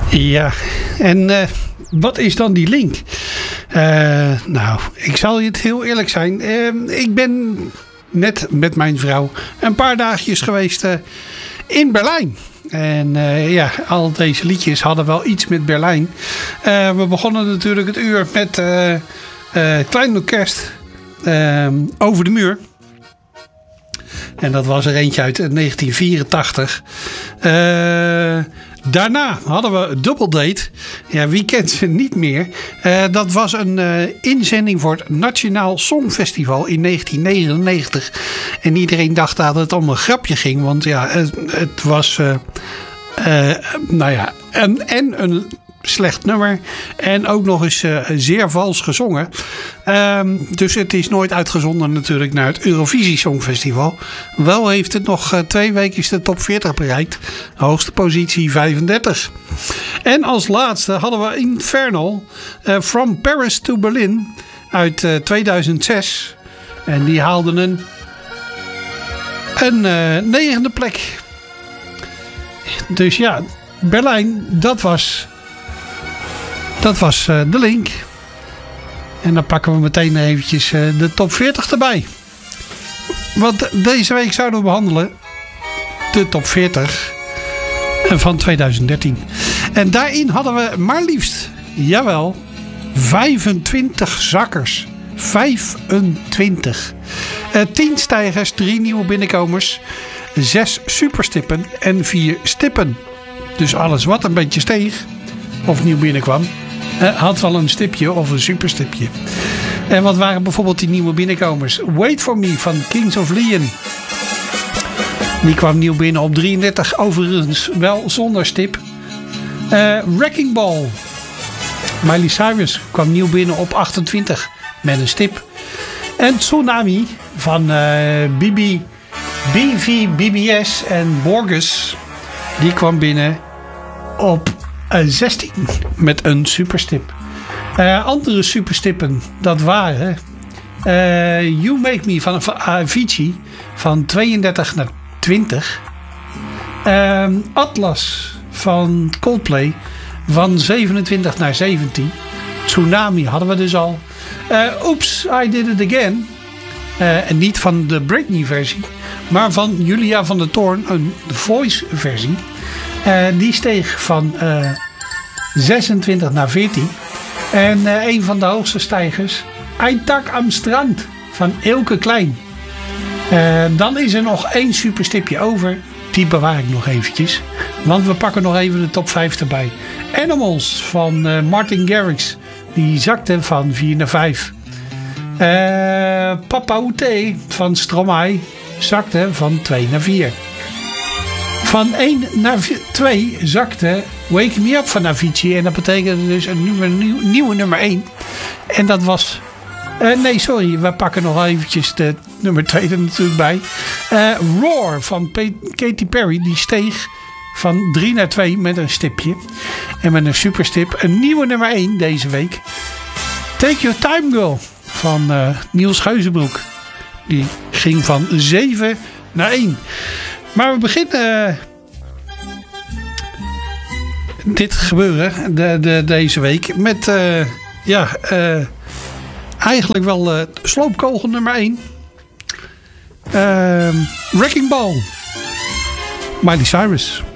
Ja, en wat is dan die link? Nou, ik zal je het heel eerlijk zijn. Ik ben net met mijn vrouw een paar dagjes geweest in Berlijn. En ja, al deze liedjes hadden wel iets met Berlijn. We begonnen natuurlijk het uur met Klein Orkest Over de Muur. En dat was er eentje uit 1984. Daarna hadden we Double Date. Ja, wie kent ze niet meer? Dat was een inzending voor het Nationaal Songfestival in 1999. En iedereen dacht dat het om een grapje ging. Want ja, het was nou ja, een slecht nummer. En ook nog eens zeer vals gezongen. Dus het is nooit uitgezonden natuurlijk naar het Eurovisie Songfestival. Wel heeft het nog 2 weken de top 40 bereikt. Hoogste positie 35. En als laatste hadden we Infernal. From Paris to Berlin. Uit 2006. En die haalden een 9e plek. Dus ja, Berlijn, dat was de link. En dan pakken we meteen eventjes de top 40 erbij. Want deze week zouden we behandelen de top 40 van 2013. En daarin hadden we maar liefst, jawel, 25 zakkers. 25. 10 stijgers, 3 nieuwe binnenkomers, 6 superstippen en 4 stippen. Dus alles wat een beetje steeg of nieuw binnenkwam, had wel een stipje of een superstipje. En wat waren bijvoorbeeld die nieuwe binnenkomers? Wait For Me van Kings of Leon. Die kwam nieuw binnen op 33, overigens wel zonder stip. Wrecking Ball. Miley Cyrus kwam nieuw binnen op 28 met een stip. En Tsunami van BBS en Borges. Die kwam binnen op 16 met een superstip. Andere superstippen, dat waren You Make Me van Avicii van 32 naar 20. Atlas van Coldplay van 27 naar 17. Tsunami hadden we dus al. Oops, I Did It Again. En niet van de Britney versie, maar van Julia van der Toorn, een voice versie. Die steeg van 26 naar 14. En een van de hoogste stijgers, Ein Tag am Strand van Elke Klein. Dan is er nog 1 superstipje over. Die bewaar ik nog eventjes. Want we pakken nog even de top 5 erbij. Animals van Martin Garrix. Die zakte van 4 naar 5. Papa Oute van Stromae zakte van 2 naar 4. Van 1 naar 2 zakte Wake Me Up van Avicii. En dat betekende dus een nieuwe nummer 1. En dat was... nee, sorry. We pakken nog eventjes de nummer 2 er natuurlijk bij. Roar van Katy Perry. Die steeg van 3 naar 2 met een stipje. En met een superstip. Een nieuwe nummer 1 deze week. Take Your Time Girl van Niels Geuzenbroek. Die ging van 7 naar 1. Maar we beginnen dit gebeuren deze week met eigenlijk wel sloopkogel nummer 1. Wrecking Ball. Miley Cyrus.